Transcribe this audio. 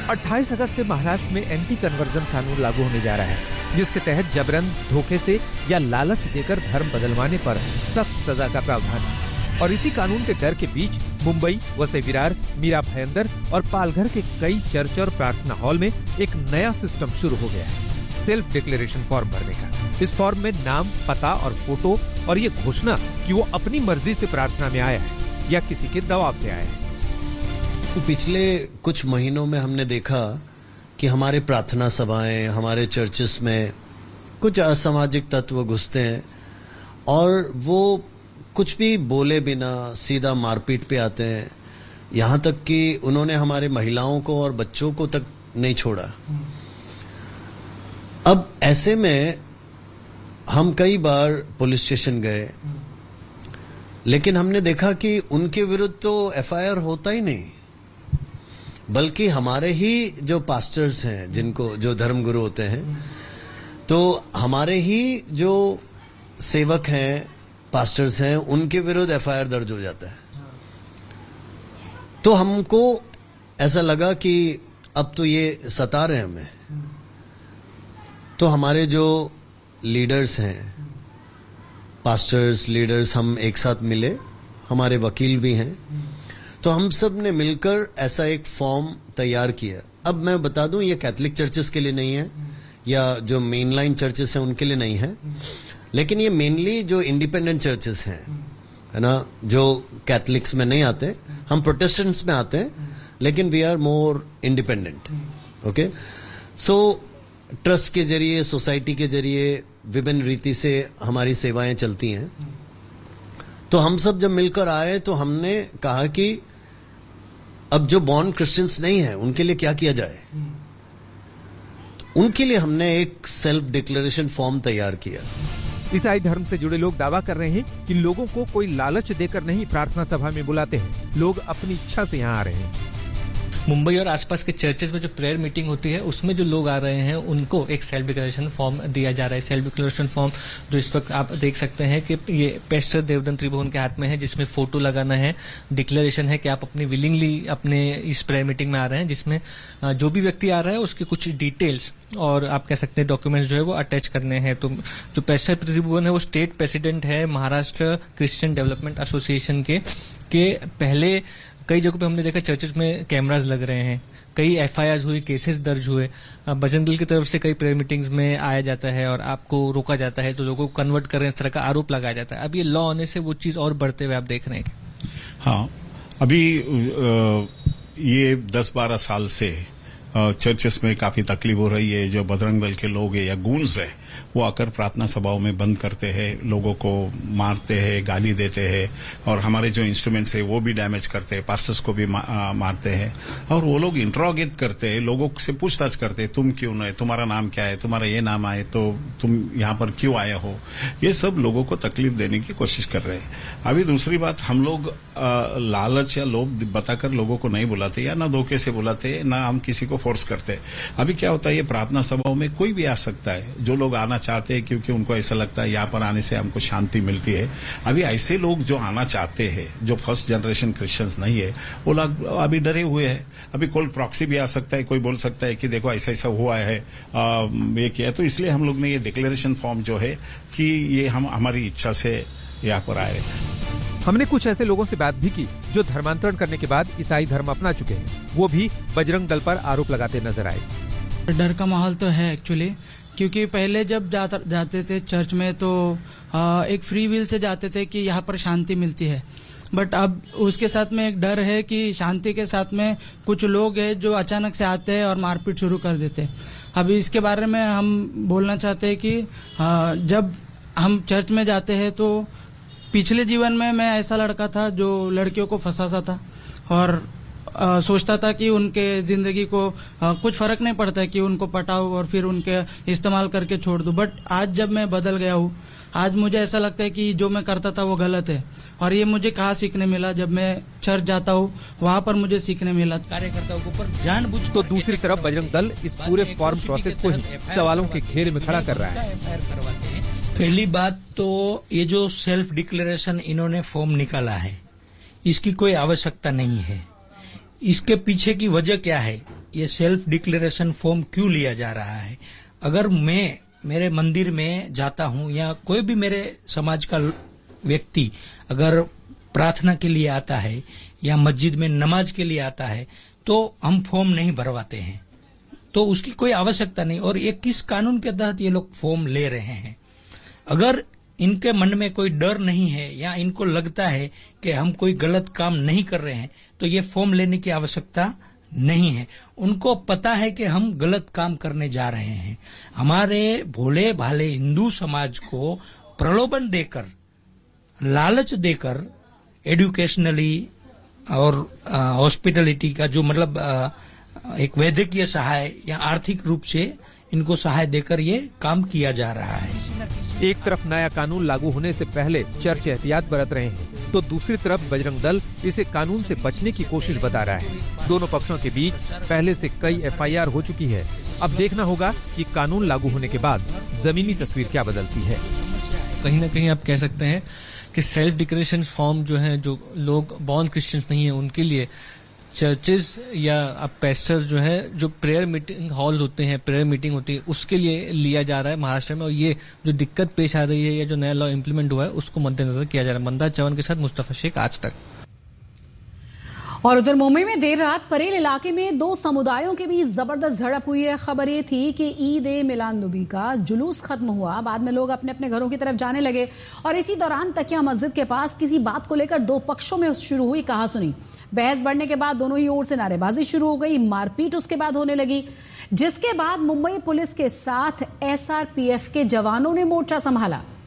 28 अगस्त से महाराष्ट्र में anti conversion कानून लागू होने जा रहा है, जिसके तहत जबरन, धोखे से या लालच देकर धर्म बदलवाने पर सख्त सजा का प्रावधान है। और इसी कानून के डर के बीच मुंबई, वसई विरार, मीरा भाईंदर और पालघर के कई चर्च और प्रार्थना हॉल में एक नया सिस्टम शुरू हो गया है, सेल्फ डिक्लेरेशन फॉर्म भरने का। इस फॉर्म में नाम, पता और फोटो और ये घोषणा कि वो अपनी मर्जी से प्रार्थना में आया है या किसी के दबाव से आया है। पिछले कुछ महीनों में हमने देखा कि हमारे प्रार्थना सभाएं, हमारे चर्चेस में कुछ असामाजिक तत्व घुसते हैं और वो कुछ भी बोले बिना सीधा मारपीट पे आते हैं। यहाँ तक कि उन्होंने हमारे महिलाओं को और बच्चों को तक नहीं छोड़ा। अब ऐसे में हम कई बार पुलिस स्टेशन गए, लेकिन हमने देखा कि उनके विरुद्ध तो एफआईआर होता ही नहीं, बल्कि हमारे ही जो पास्टर्स हैं, जिनको जो धर्मगुरु होते हैं, तो हमारे ही जो सेवक हैं, पास्टर्स हैं, उनके विरुद्ध एफआईआर दर्ज हो जाता है। तो हमको ऐसा लगा कि अब तो ये सता रहे हैं हमें। तो हमारे जो लीडर्स हैं, पास्टर्स, लीडर्स, हम एक साथ मिले, हमारे वकील भी हैं, तो हम सब ने मिलकर ऐसा एक फॉर्म तैयार किया। अब मैं बता दूं, ये कैथलिक चर्चेस के लिए नहीं है या जो मेन लाइन चर्चेस हैं उनके लिए नहीं है, लेकिन ये मेनली जो इंडिपेंडेंट चर्चेस हैं, है ना, जो कैथलिक्स में नहीं आते, हम प्रोटेस्टेंट्स में आते हैं, लेकिन we are more independent. Okay, so trust के जरिए, सोसाइटी के जरिए विभिन्न रीति से हमारी सेवाएं चलती हैं। तो हम सब जब मिलकर आए तो हमने कहा कि अब जो बॉर्न क्रिश्चियंस नहीं है उनके लिए क्या किया जाए। तो उनके लिए हमने एक सेल्फ डिक्लेरेशन फॉर्म तैयार किया। ईसाई धर्म से जुड़े लोग दावा कर रहे हैं कि लोगों को कोई लालच देकर नहीं प्रार्थना सभा में बुलाते हैं, लोग अपनी इच्छा से यहाँ आ रहे हैं। मुंबई और आसपास के चर्चेस में जो प्रेयर मीटिंग होती है, उसमें जो लोग आ रहे हैं उनको एक सेल्फ डिक्लेरेशन फॉर्म दिया जा रहा है। सेल्फ डिक्लेरेशन फॉर्म जो इस वक्त आप देख सकते हैं कि ये पेस्टर देवदत्त त्रिभुवन के हाथ में है, जिसमें फोटो लगाना है, डिक्लेरेशन है कि आप अपनी विलिंगली अपने इस प्रेयर मीटिंग में आ रहे हैं, जिसमें जो भी व्यक्ति आ रहा है उसके कुछ डिटेल्स और आप कह सकते हैं डॉक्यूमेंट्स जो है वो अटैच करने हैं। तो जो पेस्टर त्रिभुवन है वो स्टेट प्रेसिडेंट है महाराष्ट्र क्रिश्चियन डेवलपमेंट एसोसिएशन के पहले कई जगहों पे हमने देखा चर्चेस में कैमरास लग रहे हैं, कई एफआईआर हुई, केसेस दर्ज हुए। बजरंग दल की तरफ से कई प्रेयर मीटिंग्स में आया जाता है और आपको रोका जाता है, तो लोगों को कन्वर्ट कर रहे हैं, इस तरह का आरोप लगाया जाता है। अब ये लॉ आने से वो चीज और बढ़ते हुए आप देख रहे हैं। हाँ, अभी ये 10-12 साल से चर्चेस में काफी तकलीफ हो रही है। जो बजरंग दल के लोग है या गूंज है, वो आकर प्रार्थना सभाओं में बंद करते हैं, लोगों को मारते हैं, गाली देते हैं और हमारे जो इंस्ट्रूमेंट्स है वो भी डैमेज करते हैं, पास्टर्स को भी मारते हैं। और वो लोग इंट्रोगेट करते हैं, लोगों से पूछताछ करते हैं, तुम क्यों है, तुम्हारा नाम क्या है, तुम्हारा ये नाम आए तो तुम यहाँ पर क्यों आए हो। ये सब लोगों को तकलीफ देने की कोशिश कर रहे हैं। अभी दूसरी बात, हम लोग लालच या लोभ बताकर लोगों को नहीं बुलाते या ना धोखे से बुलाते, ना हम किसी को फोर्स करते। अभी क्या होता है, ये प्रार्थना सभाओं में कोई भी आ सकता है, जो लोग आना चाहते हैं, क्योंकि उनको ऐसा लगता है यहाँ पर आने से हमको शांति मिलती है। अभी ऐसे लोग जो आना चाहते हैं, जो फर्स्ट जनरेशन क्रिश्चियंस नहीं है, वो लोग अभी डरे हुए हैं। अभी कोई प्रॉक्सी भी आ सकता है, कोई बोल सकता है कि देखो ऐसा ऐसा हुआ है, ये किया। तो इसलिए हम लोग ने ये डिक्लेरेशन फॉर्म जो है कि ये हम हमारी इच्छा से यहाँ पर आए। हमने कुछ ऐसे लोगों से बात भी की जो धर्मांतरण करने के बाद ईसाई धर्म अपना चुके हैं, वो भी बजरंग दल पर आरोप लगाते नजर आए। डर का माहौल तो है एक्चुअली, क्योंकि पहले जब जाते थे चर्च में तो एक फ्री विल से जाते थे कि यहाँ पर शांति मिलती है, बट अब उसके साथ में एक डर है कि शांति के साथ में कुछ लोग हैं जो अचानक से आते हैं और मारपीट शुरू कर देते हैं। अभी इसके बारे में हम बोलना चाहते हैं कि जब हम चर्च में जाते हैं तो पिछले जीवन में मैं ऐसा लड़का था जो लड़कियों को फंसाता था और सोचता था कि उनके जिंदगी को कुछ फर्क नहीं पड़ता है कि उनको पटाऊं और फिर उनके इस्तेमाल करके छोड़ दूं। बट आज जब मैं बदल गया हूँ, आज मुझे ऐसा लगता है कि जो मैं करता था वो गलत है। और ये मुझे कहाँ सीखने मिला, जब मैं चर्च जाता हूँ वहाँ पर मुझे सीखने मिला। कार्यकर्ताओं के ऊपर जानबूझ। तो दूसरी तरफ बजरंग दल इस पूरे फॉर्म प्रोसेस को ही सवालों के घेरे में खड़ा कर रहा है। पहली बात तो ये जो सेल्फ डिक्लेरेशन इन्होंने फॉर्म निकाला है, इसकी कोई आवश्यकता नहीं है। इसके पीछे की वजह क्या है, ये सेल्फ डिक्लेरेशन फॉर्म क्यों लिया जा रहा है। अगर मैं मेरे मंदिर में जाता हूं या कोई भी मेरे समाज का व्यक्ति अगर प्रार्थना के लिए आता है या मस्जिद में नमाज के लिए आता है तो हम फॉर्म नहीं भरवाते हैं, तो उसकी कोई आवश्यकता नहीं। और ये किस कानून के तहत ये लोग फॉर्म ले रहे हैं। अगर इनके मन में कोई डर नहीं है या इनको लगता है कि हम कोई गलत काम नहीं कर रहे हैं तो ये फॉर्म लेने की आवश्यकता नहीं है। उनको पता है कि हम गलत काम करने जा रहे हैं। हमारे भोले भाले हिंदू समाज को प्रलोभन देकर, लालच देकर, एडुकेशनली और हॉस्पिटलिटी का जो मतलब एक वैद्यकीय सहाय या आर्थिक रूप से इनको सहाय देकर ये काम किया जा रहा है। एक तरफ नया कानून लागू होने से पहले चर्च एहतियात बरत रहे हैं तो दूसरी तरफ बजरंग दल इसे कानून से बचने की कोशिश बता रहा है। दोनों पक्षों के बीच पहले से कई एफआईआर हो चुकी है। अब देखना होगा कि कानून लागू होने के बाद जमीनी तस्वीर क्या बदलती है। कहीं ना कहीं आप कह सकते हैं कि सेल्फ डिक्लेरेशन फॉर्म जो है, जो लोग बॉर्न क्रिश्चियंस नहीं है उनके लिए चर्चेज या अब पेस्टर जो है, जो प्रेयर मीटिंग हॉल्स होते हैं, प्रेयर मीटिंग होती है, उसके लिए लिया जा रहा है महाराष्ट्र में। और ये जो दिक्कत पेश आ रही है या जो नया लॉ इम्प्लीमेंट हुआ है उसको मद्देनजर किया जा रहा है। मंदा चवन के साथ मुस्तफा शेख, आज तक। और उधर मुंबई में देर रात परेल इलाके में दो समुदायों के बीच जबरदस्त झड़प हुई है। खबर ये थी कि ईद ए मिलादुन्नबी का जुलूस खत्म हुआ, बाद में लोग अपने अपने घरों की तरफ जाने लगे और इसी दौरान तकिया मस्जिद के पास किसी बात को लेकर दो पक्षों में शुरू हुई कहासुनी। बहस बढ़ने के बाद दोनों ही ओर से नारेबाजी शुरू हो गई, मारपीट उसके बाद होने लगी, जिसके बाद मुंबई पुलिस के साथ एसआरपीएफ के जवानों ने मोर्चा संभाला।